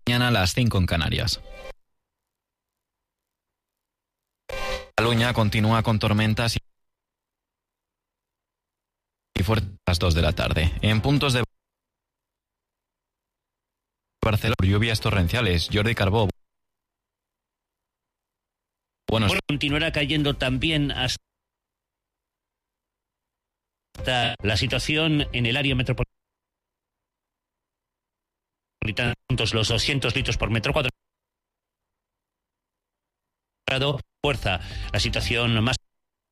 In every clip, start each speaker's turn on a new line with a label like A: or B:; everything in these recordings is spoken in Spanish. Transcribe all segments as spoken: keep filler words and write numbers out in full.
A: Mañana a las cinco en Canarias. Cataluña continúa con tormentas y fuertes a las dos de la tarde. En puntos de Barcelona, lluvias torrenciales. Jordi Carbó.
B: Bueno, continuará cayendo también hasta la situación en el área metropolitana. Los doscientos litros por metro cuadrado. Fuerza la situación más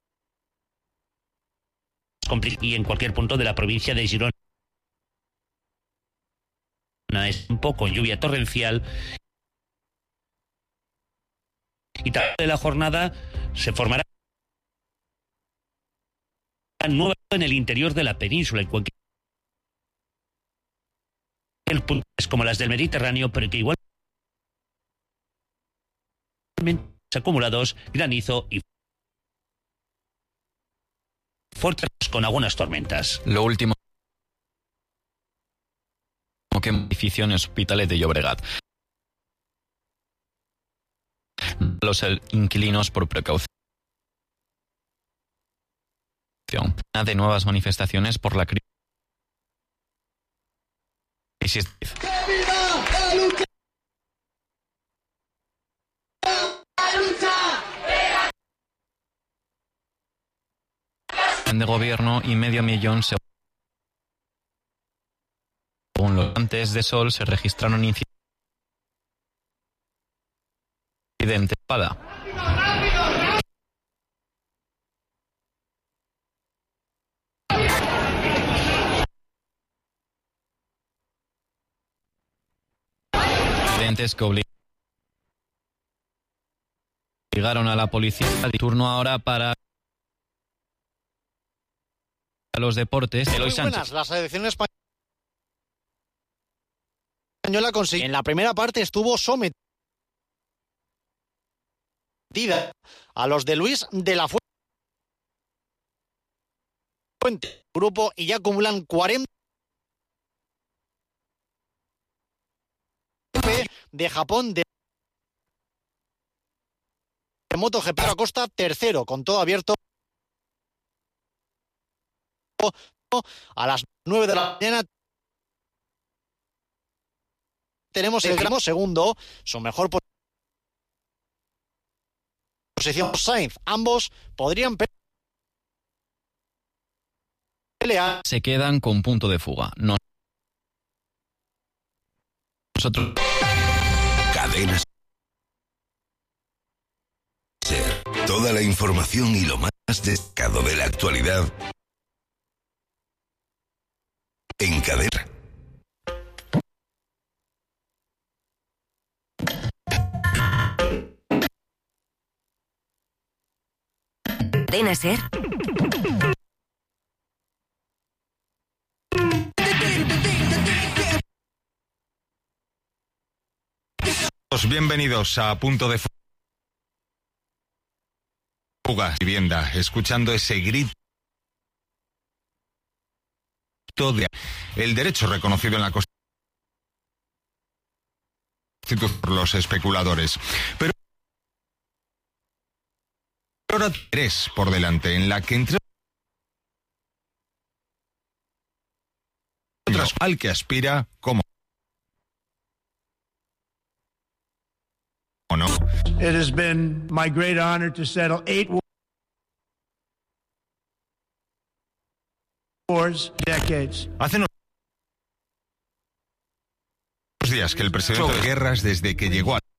B: complicada y en cualquier punto de la provincia de Girona es un poco lluvia torrencial. Y tarde de la jornada se formará nueva en el interior de la península, en cualquier punto, como las del Mediterráneo, pero que igualmente acumulados, granizo y fuertes con algunas tormentas.
A: Lo último que edificio en Hospitalet de Llobregat. Los inquilinos por precaución de nuevas manifestaciones por la crisis. De gobierno y medio millón según los antes de Sol se registraron incidentes espada. Incidentes que obligaron a la policía de turno ahora para los deportes. Eloy Sánchez.
C: La selección española consiguió. En la primera parte estuvo sometida a los de Luis de la Fuente grupo y ya acumulan cuarenta de Japón de MotoGP. Acosta tercero con todo abierto a las nueve de la mañana. Tenemos el gramo segundo, su mejor posición. Sainz, ambos podrían pelear.
A: Se quedan con punto de fuga. No. Nosotros.
D: Cadenas. Ser. Toda la información y lo más destacado de la actualidad en Cadena.
E: Cadena Ser.
F: Bienvenidos a Punto de Fuga. Vivienda, escuchando ese grito de el derecho reconocido en la Constitución por los especuladores. Pero ahora tres por delante, en la que entre otras al que aspira como o no.
G: It has been my great honor to settle eight wars, decades.
F: Hace unos días que el presidente de guerras desde que llegó a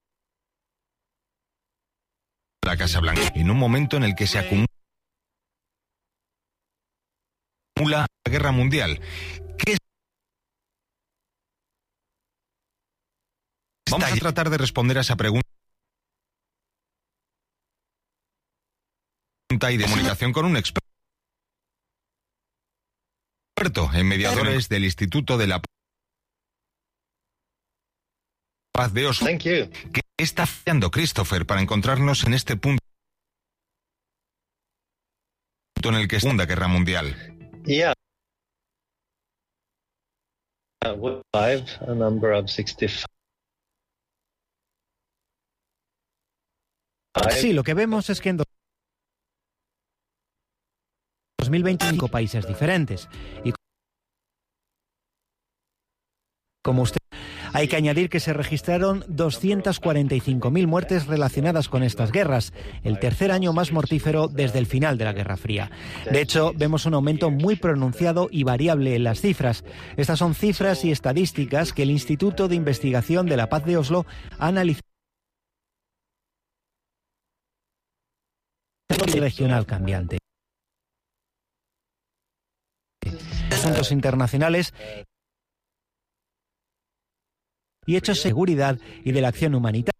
F: la Casa Blanca, en un momento en el que se acumula la guerra mundial. ¿Qué es? Vamos a tratar de responder a esa pregunta y de comunicación con un experto en mediadores del Instituto de la Paz de Oslo. ¿Qué está haciendo Christopher para encontrarnos en este punto en el que es la Segunda Guerra Mundial?
H: Yeah. Uh, five, a number of sixty-five Sí, lo que vemos es que en dos mil veinticinco países diferentes. Y como usted, hay que añadir que se registraron doscientas cuarenta y cinco mil muertes relacionadas con estas guerras, el tercer año más mortífero desde el final de la Guerra Fría. De hecho, vemos un aumento muy pronunciado y variable en las cifras. Estas son cifras y estadísticas que el Instituto de Investigación de la Paz de Oslo ha analizado regional cambiante. Asuntos internacionales y hechos de seguridad y de la acción humanitaria.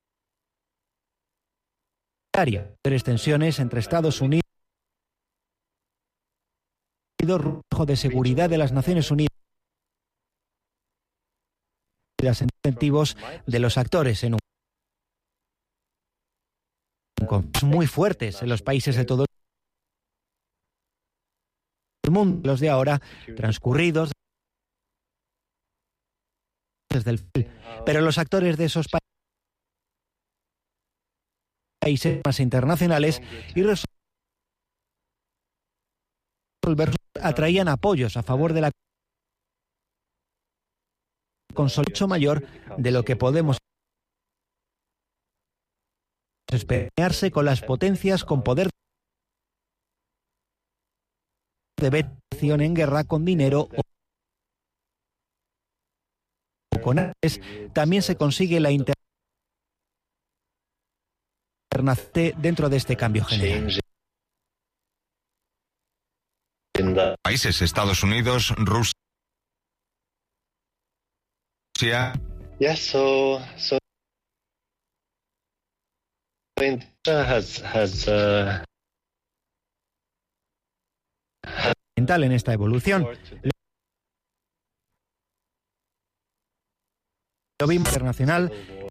H: Tres tensiones entre Estados Unidos y el Consejo de Seguridad de las Naciones Unidas y los incentivos de los actores en un muy fuertes en los países de todo el mundo, los de ahora transcurridos desde el pero los actores de esos países más internacionales y resolver atraían apoyos a favor de la consolidación mayor de lo que podemos esperarse con las potencias con poder de vetación en guerra con dinero o con armas. También se consigue la internacional dentro de este cambio general.
F: Países, Estados Unidos, Rusia.
I: Yes, so so has has uh,
H: en esta evolución. Lo vimos internacional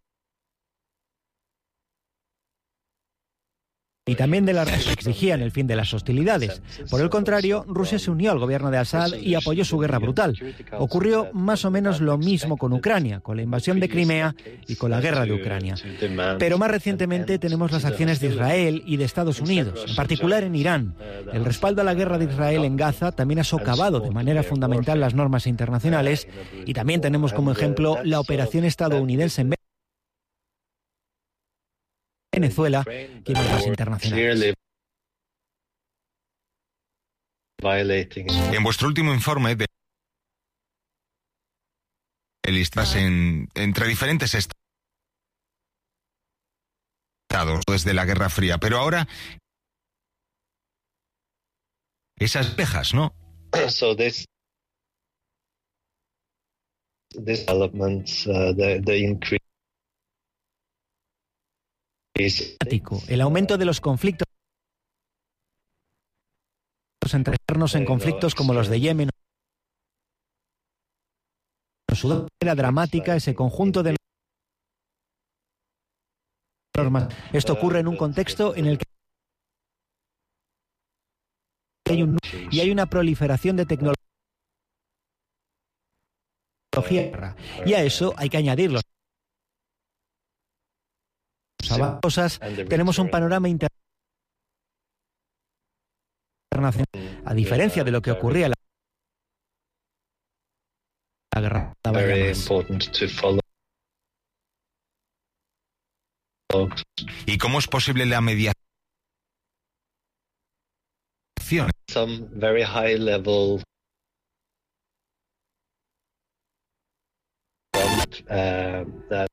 H: y también de las que exigían el fin de las hostilidades. Por el contrario, Rusia se unió al gobierno de Assad y apoyó su guerra brutal. Ocurrió más o menos lo mismo con Ucrania, con la invasión de Crimea y con la guerra de Ucrania. Pero más recientemente tenemos las acciones de Israel y de Estados Unidos, en particular en Irán. El respaldo a la guerra de Israel en Gaza también ha socavado de manera fundamental las normas internacionales y también tenemos como ejemplo la operación estadounidense en Venezuela, que más internacionales.
F: En vuestro último informe de listas en, entre diferentes estados desde la Guerra Fría, pero ahora esas vejas, ¿no?
I: So this this developments uh, the the increase.
H: El aumento de los conflictos entregarnos en conflictos como los de Yemen o Sudán era dramática ese conjunto de normas. Esto ocurre en un contexto en el que hay un y hay una proliferación de tecnología y a eso hay que añadirlo. Cosas, tenemos un panorama internacional, a diferencia de lo que ocurría en la guerra.
F: ¿Y cómo es posible la mediación?
I: Some very high level uh, that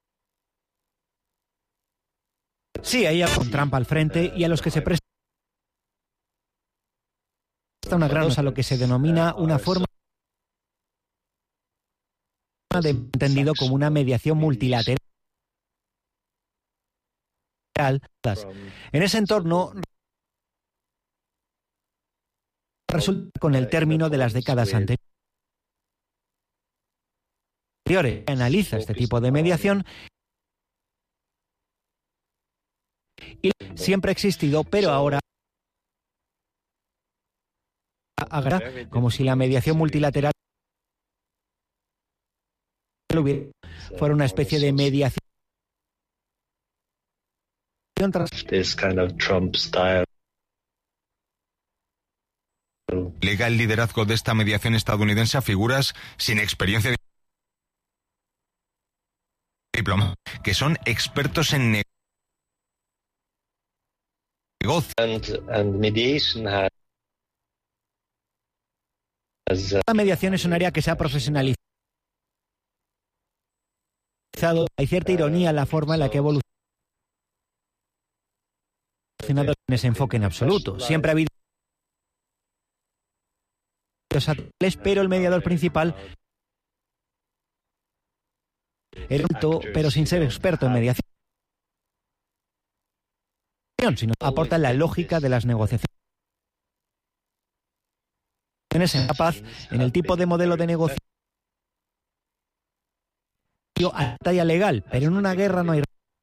H: Sí, hay con Trump al frente y a los que se presta una gran a lo que se denomina una forma de entendido como una mediación multilateral. En ese entorno resulta con el término de las décadas anteriores. Analiza este tipo de mediación y siempre ha existido, pero ahora como si la mediación multilateral fuera una especie de mediación
I: this kind of Trump style.
F: Lega el liderazgo de esta mediación estadounidense a figuras sin experiencia de diploma, que son expertos en negocios.
I: And, and mediation has, has, uh,
H: La mediación es un área que se ha profesionalizado. Hay cierta ironía en la forma en la que ha evolucionado en ese enfoque en absoluto. Siempre ha habido, pero el mediador principal era alto, pero sin ser experto en mediación, sino aporta la lógica de las negociaciones en la paz, en el tipo de modelo de negociación a talla legal, pero en una guerra no hay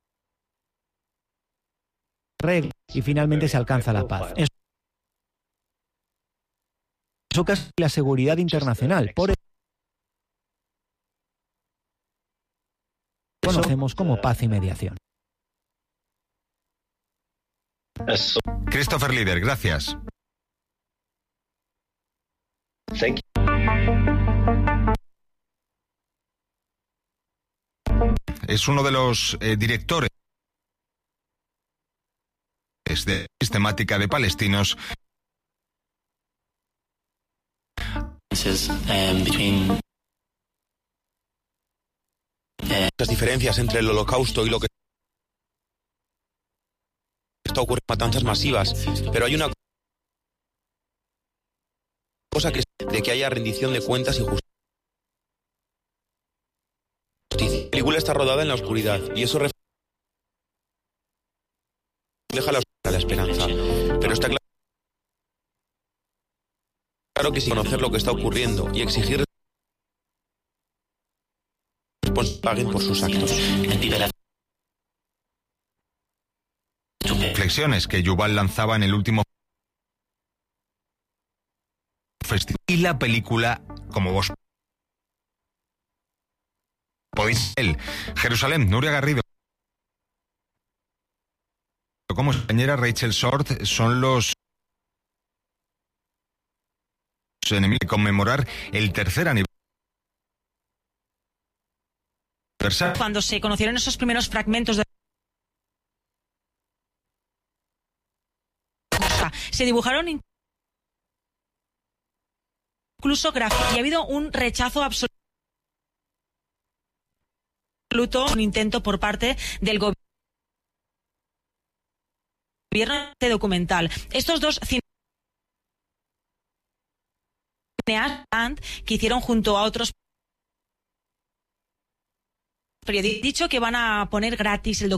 H: reglas y finalmente se alcanza la paz. Eso casi la seguridad internacional. Por eso conocemos como paz y mediación.
F: Christopher Lieder, gracias.
I: Thank you.
F: Es uno de los eh, directores de sistemática de palestinos.
J: Las diferencias entre el Holocausto y lo que está ocurriendo, matanzas masivas, pero hay una cosa que es de que haya rendición de cuentas y justicia. La película está rodada en la oscuridad y eso refleja la, la esperanza, pero está claro Claro que sí, conocer lo que está ocurriendo y exigir que paguen por sus actos.
F: Reflexiones que Yuval lanzaba en el último festival. Y la película, como vos podéis ver, Jerusalén, Nuria Garrido. Como compañera Rachel Short son los enemigos de conmemorar el tercer aniversario.
K: Cuando se conocieron esos primeros fragmentos de se dibujaron incluso gráficos y ha habido un rechazo absoluto, un intento por parte del gobierno de documental. Estos dos cineastas que hicieron junto a otros periodistas dicho que van a poner gratis el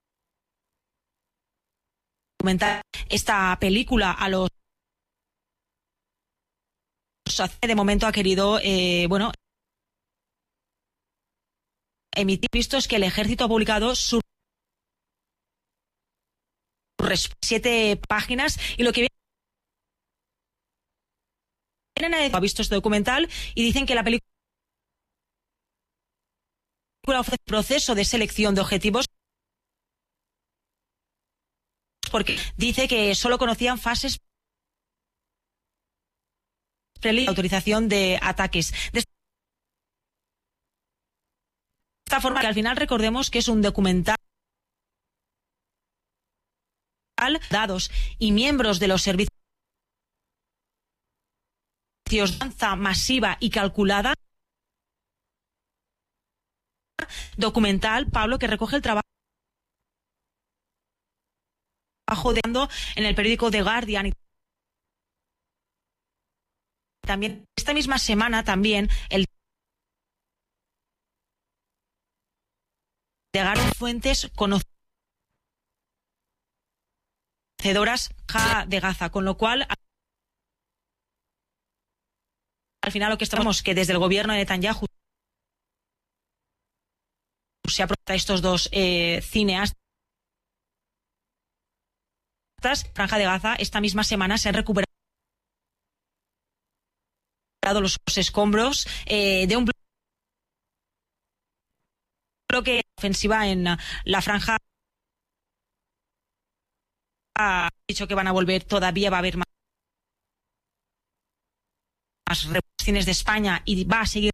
K: documental, esta película a los de momento ha querido eh, bueno emitir vistos que el ejército ha publicado su siete páginas y lo que vienen a decir ha visto este documental y dicen que la película ofrece proceso de selección de objetivos porque dice que solo conocían fases previa autorización de ataques. De esta forma, que al final recordemos que es un documental dados y miembros de los servicios de danza masiva y calculada documental, Pablo, que recoge el trabajo de en el periódico The Guardian y también esta misma semana también el llegaron fuentes conocedoras de Gaza, con lo cual al final lo que estamos que desde el gobierno de Netanyahu se aprueba estos dos eh, cineastas Franja de Gaza esta misma semana se han recuperado los escombros eh, de un bloque ofensiva en la franja ha dicho que van a volver, todavía va a haber más, más revoluciones de España y va a seguir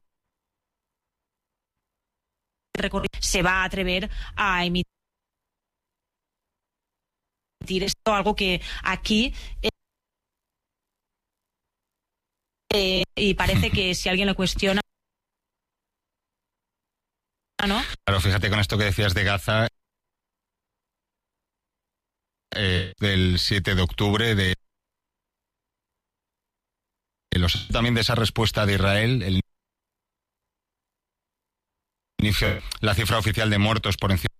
K: recorriendo, se va a atrever a emitir esto, algo que aquí eh, eh, y parece que si alguien lo cuestiona, ¿no?
F: Claro, fíjate con esto que decías de Gaza, eh, del siete de octubre, de, de los, también de esa respuesta de Israel, el inicio, la cifra oficial de muertos por encima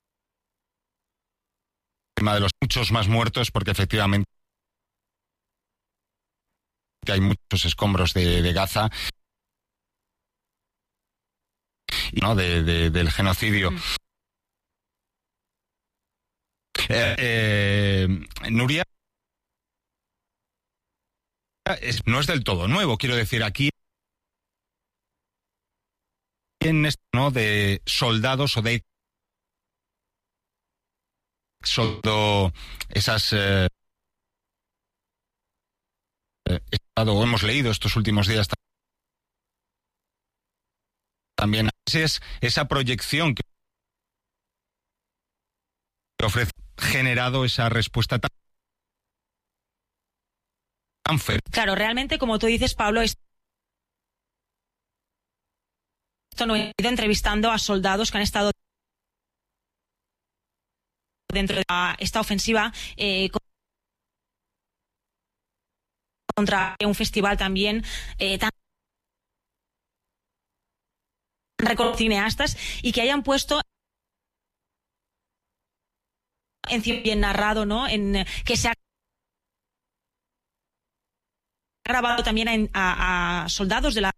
F: de los muchos más muertos, porque efectivamente hay muchos escombros de, de Gaza, ¿no? de, de, del genocidio. Mm. Eh, eh, Nuria, es, no es del todo nuevo, quiero decir, aquí en esto, ¿no? de soldados o de soldo, esas eh, eh, o hemos leído estos últimos días también es esa proyección que ofrece generado esa respuesta tan, tan fea.
K: Claro, realmente, como tú dices, Pablo, esto no he ido entrevistando a soldados que han estado dentro de esta ofensiva eh, contra un festival también eh, tan reconocido cineastas y que hayan puesto en bien narrado, ¿no? En que se ha grabado también en, a, a soldados de la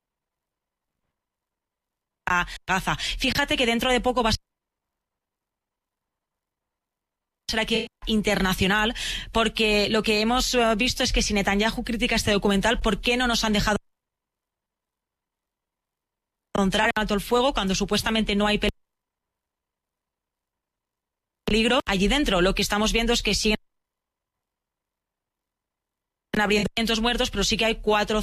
K: a Gaza. Fíjate que dentro de poco va a ser aquí internacional, porque lo que hemos visto es que si Netanyahu critica este documental, ¿por qué no nos han dejado entrar en alto el fuego cuando supuestamente no hay peligro allí dentro? Lo que estamos viendo es que siguen habiendo cientos muertos, pero sí que hay cuatro o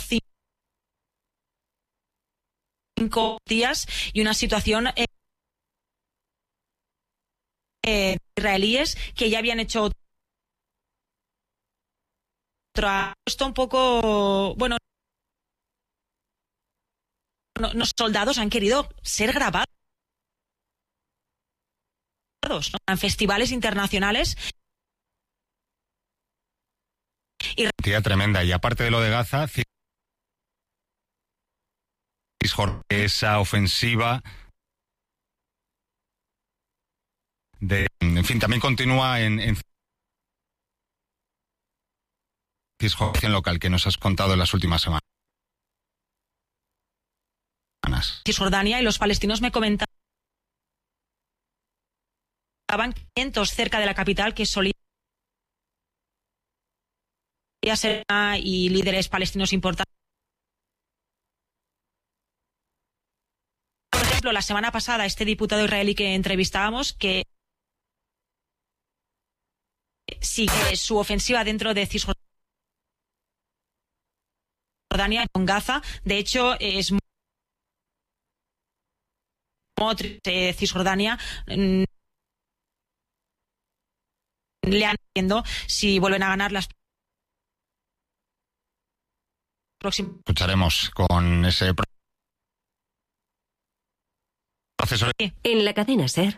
K: cinco días y una situación eh, eh, israelíes que ya habían hecho otra esto un poco bueno no, los soldados han querido ser grabados, ¿no? En festivales internacionales y
F: tía tremenda. Y aparte de lo de Gaza, esa ofensiva de, en fin, también continúa en, en Cisjordania local que nos has contado en las últimas semanas.
K: Cisjordania, y los palestinos me comentaban cientos cerca de la capital que solía ser y líderes palestinos importantes. Por ejemplo, la semana pasada este diputado israelí que entrevistábamos que sigue su ofensiva dentro de Cisjordania con Gaza. De hecho, es muy triste. Cisjordania mm, le han viendo si vuelven a ganar las próximas.
F: Escucharemos con ese proceso.
E: En la cadena SER.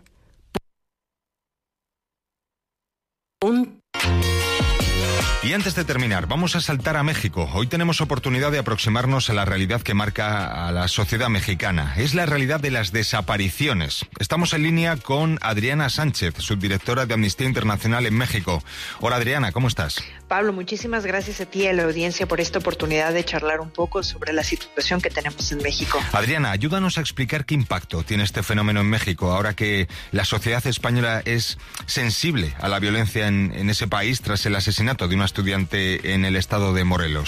E: Un...
F: Y antes de terminar, vamos a saltar a México. Hoy tenemos oportunidad de aproximarnos a la realidad que marca a la sociedad mexicana. Es la realidad de las desapariciones. Estamos en línea con Adriana Sánchez, subdirectora de Amnistía Internacional en México. Hola Adriana, ¿cómo estás?
L: Pablo, muchísimas gracias a ti y a la audiencia por esta oportunidad de charlar un poco sobre la situación que tenemos en México.
F: Adriana, ayúdanos a explicar qué impacto tiene este fenómeno en México, ahora que la sociedad española es sensible a la violencia en, en ese país tras el asesinato de una estudiante en el estado de Morelos.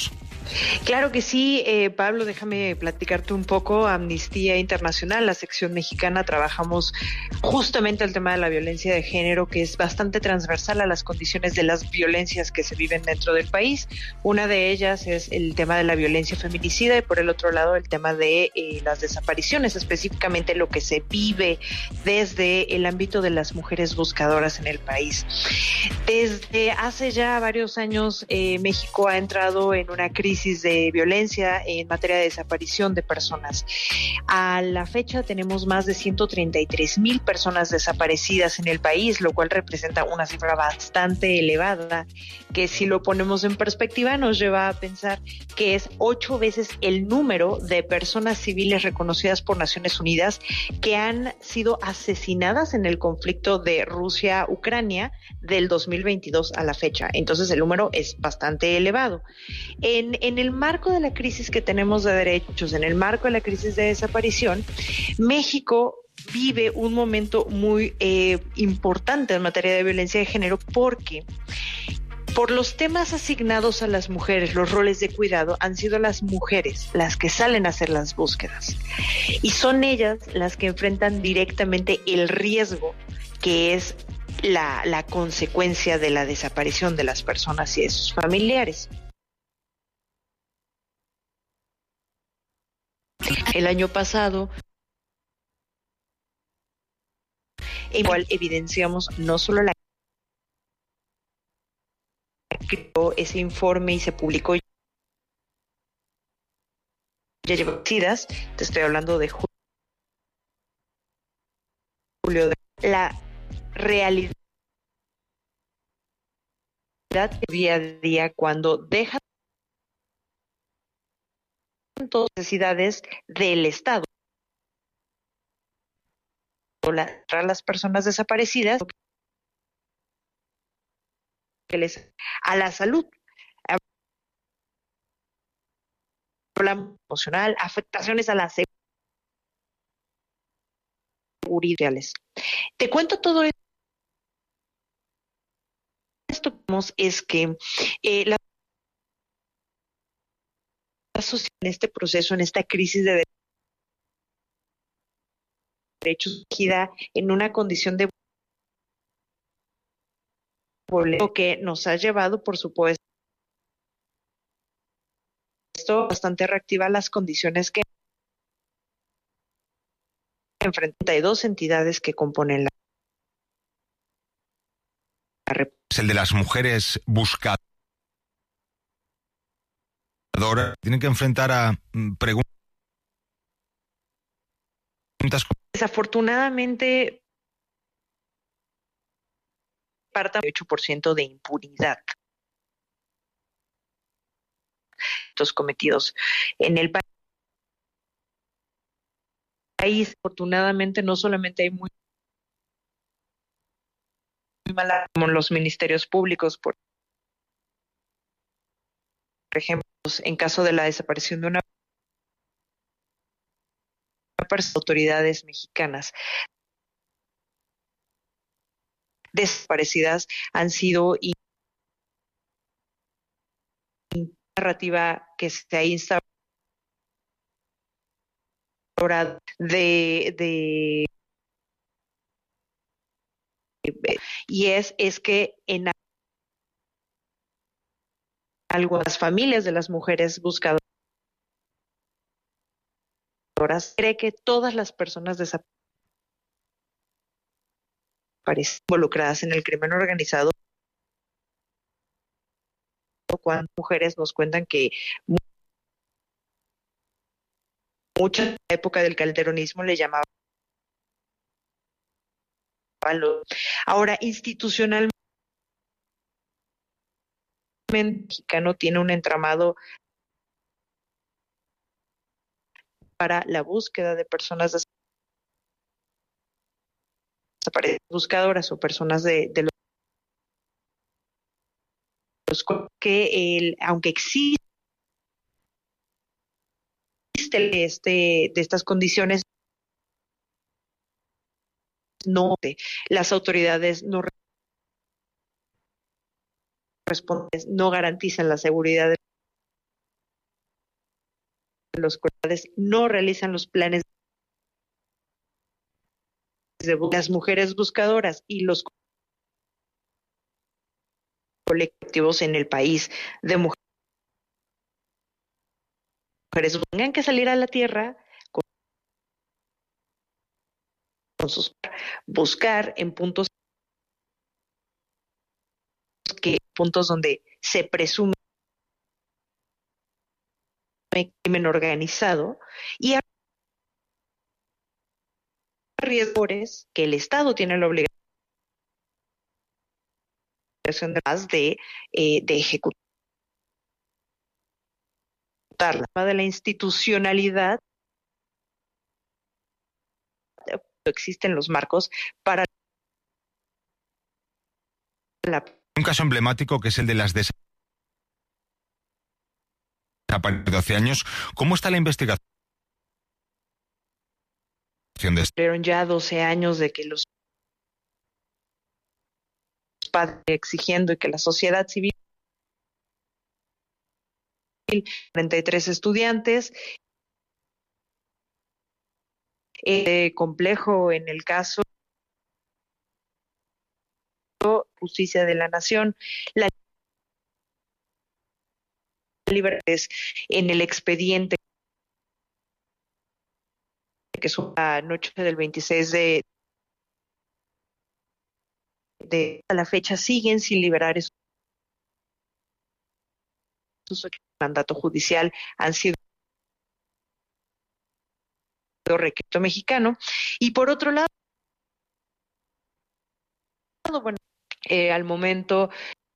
L: Claro que sí, eh, Pablo, déjame platicarte un poco. Amnistía Internacional, la sección mexicana, trabajamos justamente el tema de la violencia de género, que es bastante transversal a las condiciones de las violencias que se viven dentro del país. Una de ellas es el tema de la violencia feminicida y por el otro lado el tema de eh, las desapariciones, específicamente lo que se vive desde el ámbito de las mujeres buscadoras en el país. Desde hace ya varios años, eh, México ha entrado en una crisis de violencia en materia de desaparición de personas. A la fecha tenemos más de ciento treinta y tres mil personas desaparecidas en el país, lo cual representa una cifra bastante elevada, que si lo ponemos en perspectiva nos lleva a pensar que es ocho veces el número de personas civiles reconocidas por Naciones Unidas que han sido asesinadas en el conflicto de Rusia-Ucrania del dos mil veintidós a la fecha. Entonces el número es bastante elevado. En, en el marco de la crisis que tenemos de derechos, en el marco de la crisis de desaparición, México vive un momento muy eh, importante en materia de violencia de género porque por los temas asignados a las mujeres, los roles de cuidado, han sido las mujeres las que salen a hacer las búsquedas y son ellas las que enfrentan directamente el riesgo que es la, la consecuencia de la desaparición de las personas y de sus familiares. El año pasado, igual evidenciamos no solo la creó ese informe y se publicó, ya lleva cidas, te estoy hablando de julio, de la realidad día a día cuando deja todas las necesidades del Estado. Para las personas desaparecidas, que les, a la salud, problema emocional, afectaciones a la seguridad. Te cuento todo esto. Esto es que eh, la sociedad en este proceso, en esta crisis de derechos, en una condición de lo que nos ha llevado, por supuesto, bastante reactiva las condiciones que enfrentan y dos entidades que componen la República.
F: Es el de las mujeres buscadoras. Tienen que enfrentar a mm, preguntas.
L: Desafortunadamente, parta del ocho por ciento de impunidad. Estos cometidos en el país, afortunadamente, no solamente hay muy, muy mala como los ministerios públicos, por ejemplo, en caso de la desaparición de una persona, autoridades mexicanas desaparecidas han sido y narrativa que se ha instaurado de, de y es es que en algunas familias de las mujeres buscadoras cree que todas las personas desaparecidas involucradas en el crimen organizado, cuando mujeres nos cuentan que mucha en la época del calderonismo le llamaban. Ahora, institucionalmente, el mexicano tiene un entramado para la búsqueda de personas desaparecidas, buscadoras o personas de, de los que el, aunque existe este de estas condiciones, no las autoridades no responden, no garantizan la seguridad de los comunidades no realizan los planes de las mujeres buscadoras y los colectivos en el país de mujeres tengan que salir a la tierra con, con sus buscar en puntos que puntos donde se presume crimen organizado y a riesgos que el Estado tiene la obligación de, eh, de ejecutar de la institucionalidad. Existen los marcos para la...
F: Un caso emblemático que es el de las desapariciones de doce años. ¿Cómo está la investigación de esto?
L: Fueron ya doce años de que los padres exigiendo y que la sociedad civil, cuarenta y tres estudiantes, eh, complejo en el caso Justicia de la Nación, la libertad en el expediente que es la noche del veintiséis de, de a la fecha siguen sin liberar esos mandato judicial, han sido requisito mexicano. Y por otro lado, bueno, eh, al momento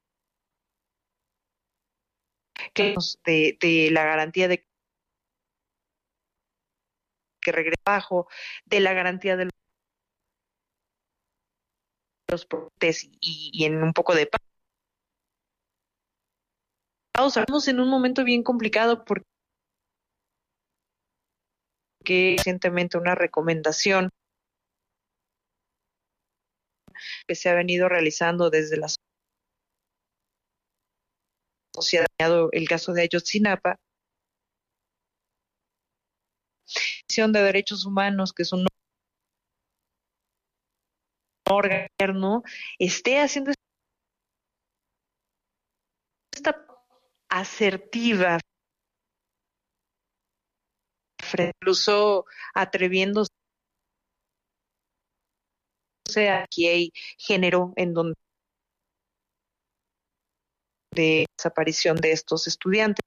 L: que de, de la garantía de que regrese bajo, de la garantía de los protes y, y en un poco de pausa. Estamos en un momento bien complicado porque recientemente una recomendación que se ha venido realizando desde la sociedad, el caso de Ayotzinapa, de derechos humanos, que es un órgano, esté haciendo esta asertiva, incluso atreviéndose a que hay género en donde de desaparición de estos estudiantes,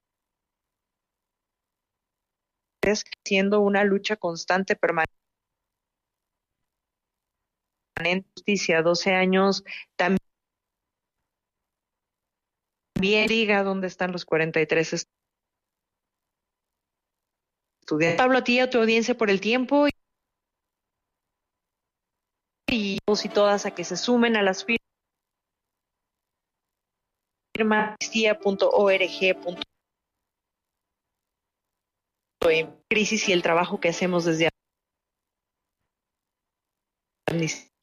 L: siendo una lucha constante, permanente, justicia, doce años, también diga dónde están los cuarenta y tres estudiantes. Pablo, a ti y a tu audiencia por el tiempo y todos y todas a que se sumen a las firmas amnistía punto org punto en crisis y el trabajo que hacemos desde Amnistía.